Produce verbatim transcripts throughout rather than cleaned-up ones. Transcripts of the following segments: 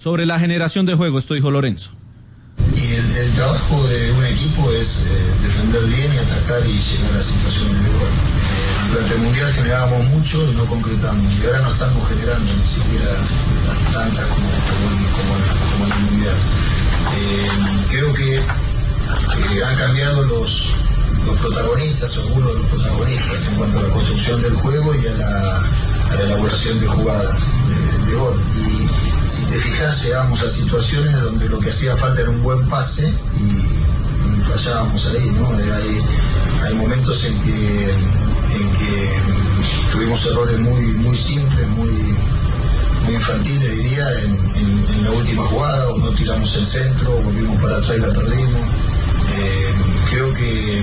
Sobre la generación de juego, esto dijo Lorenzo. Y el, el trabajo de un equipo es eh, defender bien y atacar y llegar a situaciones de gol. Eh, durante el Mundial generábamos mucho y no concretamos. Y ahora no estamos generando ni siquiera las tantas como, como, como, como en el Mundial. Eh, creo que, que han cambiado los, los protagonistas, o algunos de los protagonistas, en cuanto a la construcción del juego y a la, a la elaboración de jugadas de, de gol. Y, si te fijas, llegamos a situaciones donde lo que hacía falta era un buen pase y, y fallábamos ahí, ¿no? Hay, hay momentos en que, en que tuvimos errores muy, muy simples, muy, muy infantiles, diría, en, en, en la última jugada, o no tiramos el centro, o volvimos para atrás y la perdimos. Eh, creo que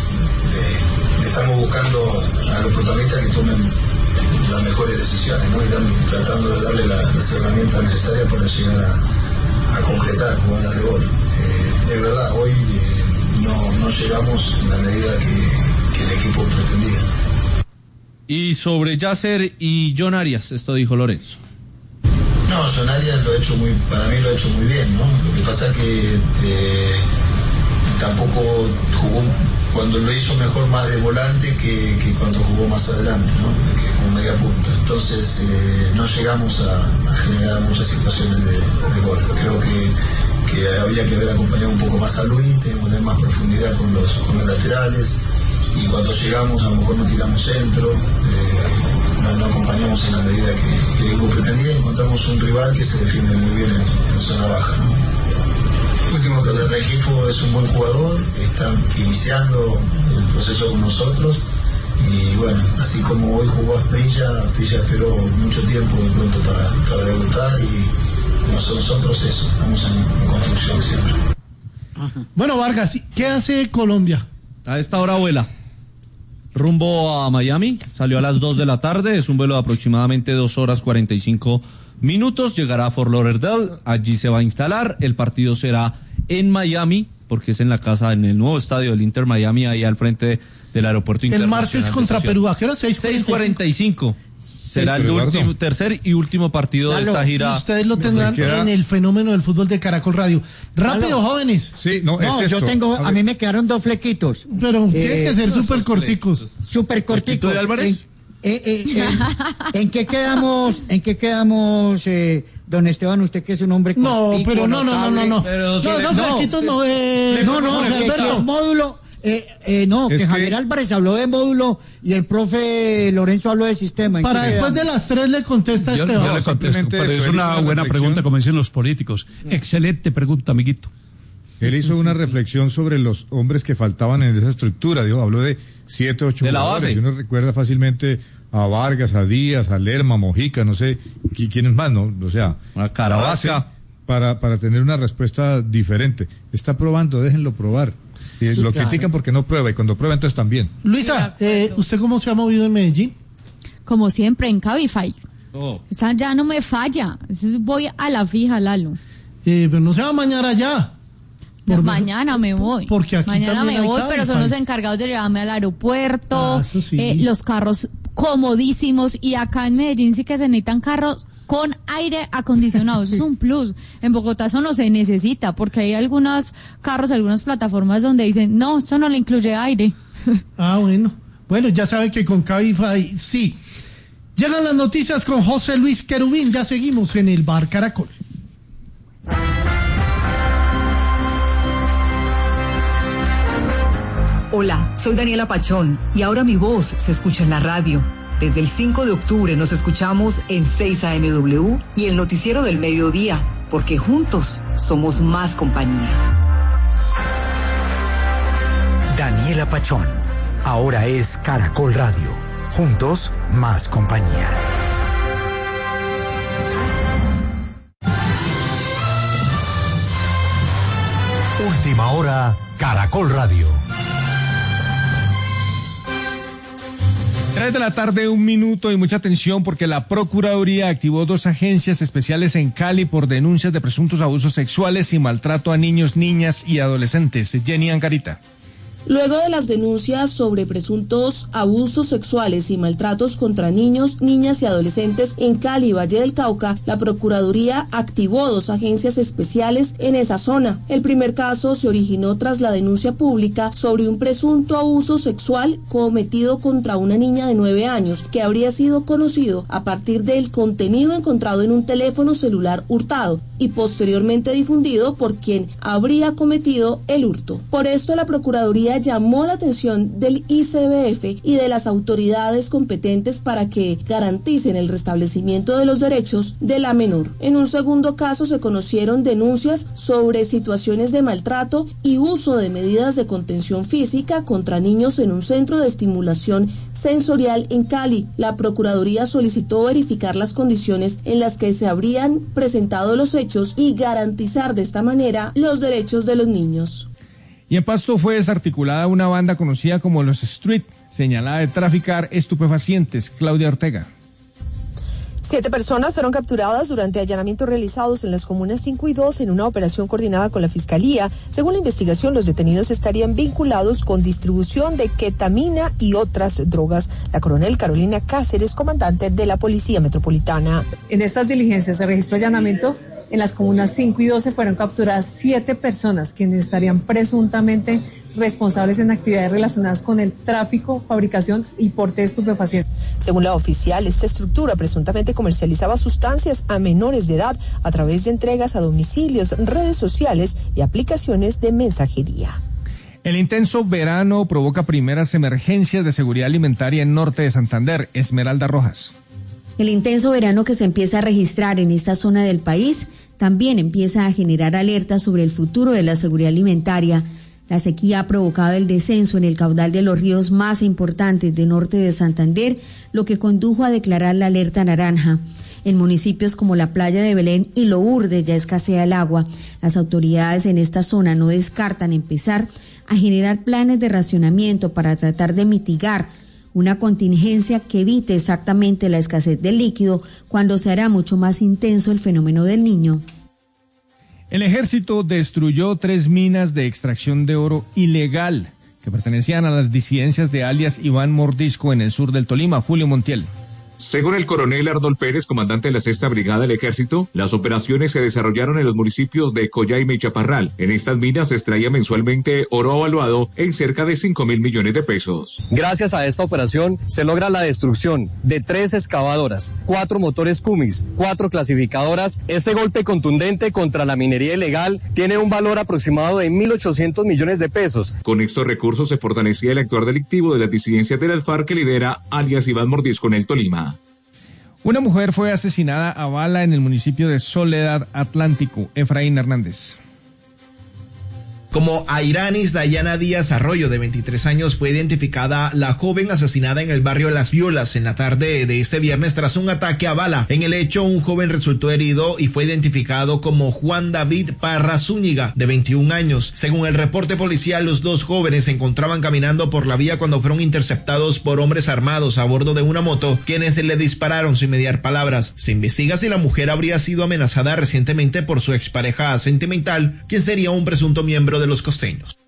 eh, estamos buscando a los protagonistas que tomen las mejores decisiones, ¿no? Y dan, tratando de darle la, las herramientas necesarias para llegar a, a concretar jugadas de gol. Eh, es verdad, hoy eh, no, no llegamos en la medida que, que el equipo pretendía. Y sobre Yasser y John Arias, esto dijo Lorenzo. No, John Arias lo ha hecho muy, para mí lo ha hecho muy bien, ¿no? Lo que pasa es que eh, tampoco jugó cuando lo hizo mejor más de volante que, que cuando jugó más adelante, ¿no? Que como media punta. Entonces eh, no llegamos a, a generar muchas situaciones de, de gol. Creo que, que había que haber acompañado un poco más a Luis, tener más profundidad con los, con los laterales, y cuando llegamos a lo mejor no tiramos centro, eh, no, no acompañamos en la medida que, que el equipo pretendía, y encontramos un rival que se defiende muy bien en, en zona baja, ¿no? Último, que de Regifo es un buen jugador, está iniciando el proceso con nosotros, y bueno, así como hoy jugó Asprilla, Asprilla esperó mucho tiempo de pronto para, para debutar, y no son, son procesos, estamos en, en construcción siempre. Bueno, Vargas, ¿qué hace Colombia? A esta hora vuela rumbo a Miami, salió a las dos de la tarde, es un vuelo de aproximadamente dos horas cuarenta y cinco minutos, llegará a Fort Lauderdale, allí se va a instalar, el partido será en Miami, porque es en la casa, en el nuevo estadio del Inter Miami, ahí al frente del aeropuerto internacional. El martes contra Perú, ¿a qué hora? seis cuarenta y cinco. Será el último, tercer y último partido Lalo, de esta gira. Ustedes lo tendrán queda... en el fenómeno del fútbol de Caracol Radio. Rápido, Lalo. Jóvenes. Sí, no, no es yo esto. tengo, a, a mí me quedaron dos flequitos. Pero eh, tienen que ser súper corticos. Súper corticos. ¿De Álvarez? En, eh, eh, eh, ¿En qué quedamos, en qué quedamos, eh, don Esteban, usted que es un hombre No, pero no, no, no, no, no. Pero, no, esos flequitos no, eh, no, no, no, que si es módulo. Eh, eh, no, es que, que Javier Álvarez habló de módulo y el profe Lorenzo habló de sistema. Para después de las tres le contesta yo, Esteban. Yo le contesto, pero es una buena reflexión. Pregunta, como dicen los políticos. Excelente pregunta, amiguito. Él hizo una reflexión sobre los hombres que faltaban en esa estructura. Dijo, habló de siete, ocho de jugadores. La base. Uno recuerda fácilmente a Vargas, a Díaz, a Lerma, Mojica, no sé quiénes más, ¿no? O sea, a Carabasca. Para, para tener una respuesta diferente. Está probando, déjenlo probar. Y sí, lo claro. critican porque no prueba, y cuando prueba entonces también. Luisa, eh, ¿usted cómo se ha movido en Medellín? Como siempre, en Cabify. Oh. Esa ya no me falla. Voy a la fija, Lalo. Eh, pero no se va a bañar allá. Por mañana me voy. Porque aquí mañana me voy, Cabify. Pero son los encargados de llevarme al aeropuerto. Ah, eso sí. eh, los carros comodísimos. Y acá en Medellín sí que se necesitan carros con aire acondicionado, eso es un plus. En Bogotá eso no se necesita, porque hay algunos carros, algunas plataformas donde dicen, no, esto no le incluye aire. Ah, bueno. Bueno, ya sabe que con Cabify sí. Llegan las noticias con José Luis Querubín, ya seguimos en el Bar Caracol. Hola, soy Daniela Pachón y ahora mi voz se escucha en la radio. Desde el cinco de octubre nos escuchamos en seis A M W y el noticiero del mediodía, porque juntos somos más compañía. Daniela Pachón, ahora es Caracol Radio. Juntos, más compañía. Última hora, Caracol Radio. Tres de la tarde, un minuto y mucha atención porque la Procuraduría activó dos agencias especiales en Cali por denuncias de presuntos abusos sexuales y maltrato a niños, niñas y adolescentes. Jenny Angarita. Luego de las denuncias sobre presuntos abusos sexuales y maltratos contra niños, niñas y adolescentes en Cali y Valle del Cauca, la Procuraduría activó dos agencias especiales en esa zona. El primer caso se originó tras la denuncia pública sobre un presunto abuso sexual cometido contra una niña de nueve años, que habría sido conocido a partir del contenido encontrado en un teléfono celular hurtado y posteriormente difundido por quien habría cometido el hurto. Por esto, la Procuraduría llamó la atención del I C B F y de las autoridades competentes para que garanticen el restablecimiento de los derechos de la menor. En un segundo caso se conocieron denuncias sobre situaciones de maltrato y uso de medidas de contención física contra niños en un centro de estimulación sensorial en Cali. La Procuraduría solicitó verificar las condiciones en las que se habrían presentado los hechos y garantizar de esta manera los derechos de los niños. Y en Pasto fue desarticulada una banda conocida como los Street, señalada de traficar estupefacientes. Claudia Ortega. Siete personas fueron capturadas durante allanamientos realizados en las comunas cinco y dos en una operación coordinada con la Fiscalía. Según la investigación, los detenidos estarían vinculados con distribución de ketamina y otras drogas. La coronel Carolina Cáceres, comandante de la Policía Metropolitana. En estas diligencias se registró allanamiento en las comunas cinco y doce, fueron capturadas siete personas quienes estarían presuntamente responsables en actividades relacionadas con el tráfico, fabricación y porte de estupefacientes. Según la oficial, esta estructura presuntamente comercializaba sustancias a menores de edad a través de entregas a domicilios, redes sociales y aplicaciones de mensajería. El intenso verano provoca primeras emergencias de seguridad alimentaria en norte de Santander. Esmeralda Rojas. El intenso verano que se empieza a registrar en esta zona del país también empieza a generar alertas sobre el futuro de la seguridad alimentaria. La sequía ha provocado el descenso en el caudal de los ríos más importantes de norte de Santander, lo que condujo a declarar la alerta naranja. En municipios como la Playa de Belén y Lourdes ya escasea el agua. Las autoridades en esta zona no descartan empezar a generar planes de racionamiento para tratar de mitigar una contingencia que evite exactamente la escasez del líquido cuando se hará mucho más intenso el fenómeno del Niño. El ejército destruyó tres minas de extracción de oro ilegal que pertenecían a las disidencias de alias Iván Mordisco en el sur del Tolima. Julio Montiel. Según el coronel Arnold Pérez, comandante de la sexta Brigada del Ejército, las operaciones se desarrollaron en los municipios de Coyaima y Chaparral. En estas minas se extraía mensualmente oro evaluado en cerca de cinco mil millones de pesos. Gracias a esta operación se logra la destrucción de tres excavadoras, cuatro motores Cummins, cuatro clasificadoras. Este golpe contundente contra la minería ilegal tiene un valor aproximado de mil ochocientos millones de pesos. Con estos recursos se fortalecía el actuar delictivo de las disidencias del Alfar que lidera alias Iván Mordisco en el Tolima. Una mujer fue asesinada a bala en el municipio de Soledad Atlántico. Efraín Hernández. Como Airanis Dayana Díaz Arroyo, de veintitrés años, fue identificada la joven asesinada en el barrio Las Violas en la tarde de este viernes tras un ataque a bala. En el hecho, un joven resultó herido y fue identificado como Juan David Parra Zúñiga, de veintiún años. Según el reporte policial, los dos jóvenes se encontraban caminando por la vía cuando fueron interceptados por hombres armados a bordo de una moto, quienes le dispararon sin mediar palabras. Se investiga si la mujer habría sido amenazada recientemente por su expareja sentimental, quien sería un presunto miembro de los costeños.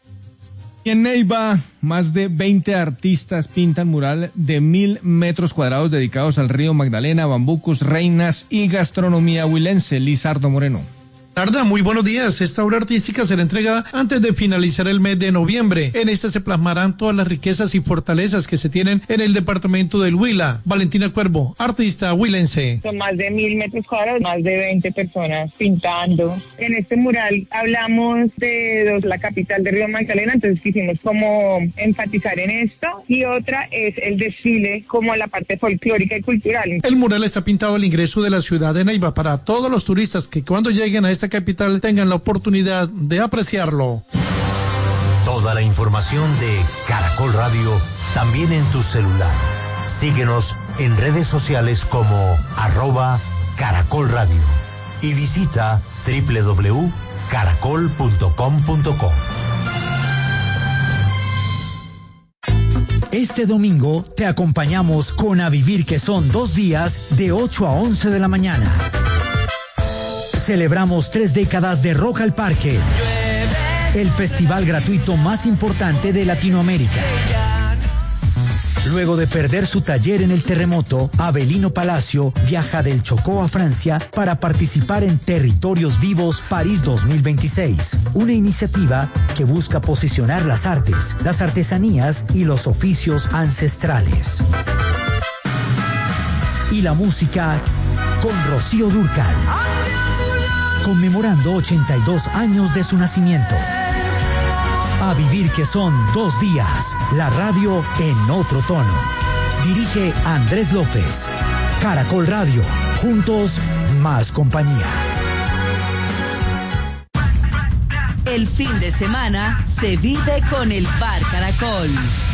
Y en Neiva, más de veinte artistas pintan mural de mil metros cuadrados dedicados al río Magdalena, bambucos, reinas y gastronomía huilense. Lizardo Moreno. Arda, muy buenos días. Esta obra artística será entregada antes de finalizar el mes de noviembre. En esta se plasmarán todas las riquezas y fortalezas que se tienen en el departamento del Huila. Valentina Cuervo, artista huilense. Son más de mil metros cuadrados, más de veinte personas pintando. En este mural hablamos de la capital de Río Magdalena, entonces quisimos como enfatizar en esto. Y otra es el desfile como la parte folclórica y cultural. El mural está pintado al ingreso de la ciudad de Neiva para todos los turistas que cuando lleguen a esta capital tengan la oportunidad de apreciarlo. Toda la información de Caracol Radio también en tu celular. Síguenos en redes sociales como arroba Caracol Radio y visita doble u doble u doble u punto caracol punto com punto co. Este domingo te acompañamos con A Vivir, que son dos días de ocho a once de la mañana. Celebramos tres décadas de Rock al Parque. Llueve el festival gratuito más importante de Latinoamérica. Luego de perder su taller en el terremoto, Avelino Palacio viaja del Chocó a Francia para participar en Territorios Vivos París dos mil veintiséis, una iniciativa que busca posicionar las artes, las artesanías y los oficios ancestrales. Y la música con Rocío Dúrcal, conmemorando ochenta y dos años de su nacimiento. A vivir que son dos días, la radio en otro tono. Dirige Andrés López. Caracol Radio, juntos más compañía. El fin de semana se vive con el Bar Caracol.